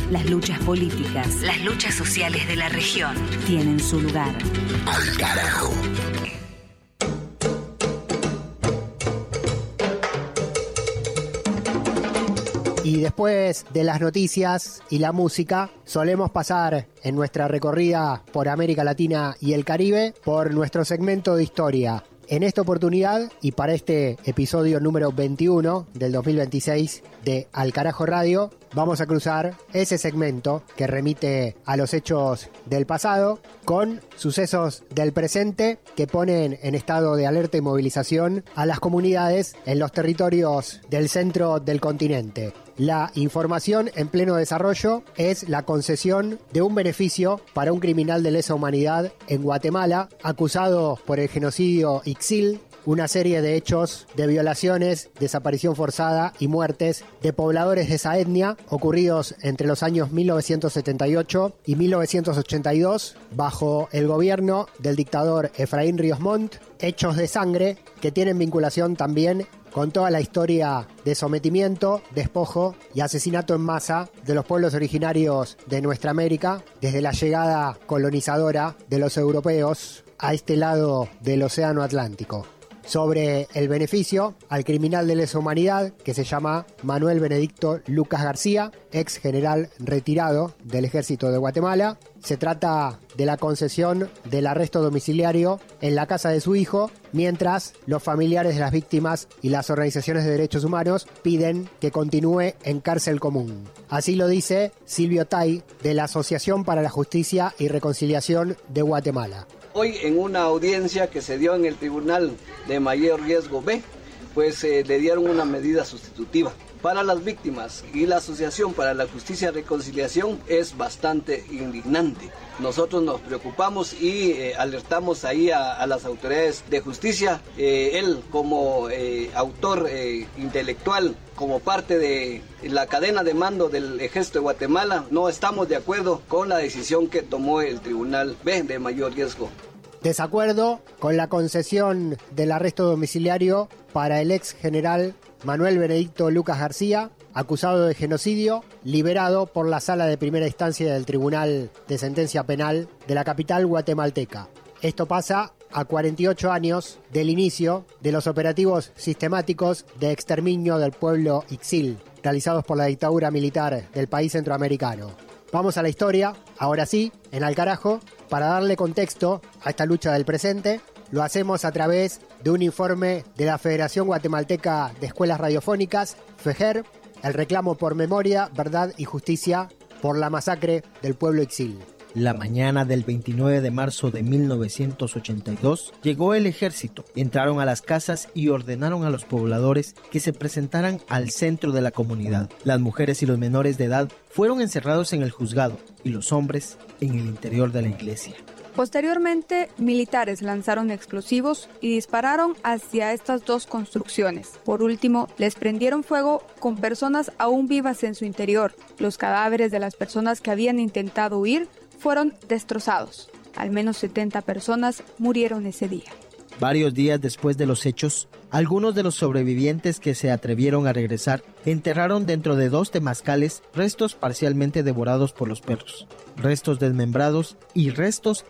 Las luchas políticas, las luchas sociales de la región tienen su lugar. Al carajo. Y después de las noticias y la música, solemos pasar en nuestra recorrida por América Latina y el Caribe por nuestro segmento de historia. En esta oportunidad y para este episodio número 21 del 2026 de Al Carajo Radio, vamos a cruzar ese segmento que remite a los hechos del pasado con sucesos del presente que ponen en estado de alerta y movilización a las comunidades en los territorios del centro del continente. La información en pleno desarrollo es la concesión de un beneficio para un criminal de lesa humanidad en Guatemala, acusado por el genocidio Ixil, una serie de hechos de violaciones, desaparición forzada y muertes de pobladores de esa etnia ocurridos entre los años 1978 y 1982 bajo el gobierno del dictador Efraín Ríos Montt, hechos de sangre que tienen vinculación también con toda la historia de sometimiento, despojo y asesinato en masa de los pueblos originarios de nuestra América desde la llegada colonizadora de los europeos a este lado del Océano Atlántico. Sobre el beneficio al criminal de lesa humanidad que se llama Manuel Benedicto Lucas García, ex general retirado del Ejército de Guatemala. Se trata de la concesión del arresto domiciliario en la casa de su hijo, mientras los familiares de las víctimas y las organizaciones de derechos humanos piden que continúe en cárcel común. Así lo dice Silvio Tay, de la Asociación para la Justicia y Reconciliación de Guatemala. Hoy en una audiencia que se dio en el Tribunal de Mayor Riesgo B, pues le dieron una medida sustitutiva. Para las víctimas y la Asociación para la Justicia y Reconciliación es bastante indignante. Nosotros nos preocupamos y alertamos ahí a las autoridades de justicia. Él como autor intelectual, como parte de la cadena de mando del Ejército de Guatemala, no estamos de acuerdo con la decisión que tomó el Tribunal B de Mayor Riesgo. Desacuerdo con la concesión del arresto domiciliario para el ex general Manuel Benedicto Lucas García, acusado de genocidio, liberado por la Sala de Primera Instancia del Tribunal de Sentencia Penal de la capital guatemalteca. Esto pasa a 48 años del inicio de los operativos sistemáticos de exterminio del pueblo Ixil, realizados por la dictadura militar del país centroamericano. Vamos a la historia, ahora sí, en Al Carajo, para darle contexto a esta lucha del presente. Lo hacemos a través de un informe de la Federación Guatemalteca de Escuelas Radiofónicas, FEJER, el reclamo por memoria, verdad y justicia por la masacre del pueblo Ixil. La mañana del 29 de marzo de 1982 llegó el ejército, entraron a las casas y ordenaron a los pobladores que se presentaran al centro de la comunidad. Las mujeres y los menores de edad fueron encerrados en el juzgado y los hombres en el interior de la iglesia. Posteriormente, militares lanzaron explosivos y dispararon hacia estas dos construcciones. Por último, les prendieron fuego con personas aún vivas en su interior. Los cadáveres de las personas que habían intentado huir fueron destrozados. Al menos 70 personas murieron ese día. Varios días después de los hechos, algunos de los sobrevivientes que se atrevieron a regresar enterraron dentro de 2 temazcales restos parcialmente devorados por los perros, restos desmembrados y restos